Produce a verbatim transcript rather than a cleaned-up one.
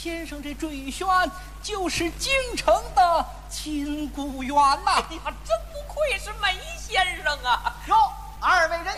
先生这赘婿就是京城的秦姑元呐、 哎呀，真不愧是梅先生啊！ 哟，二位人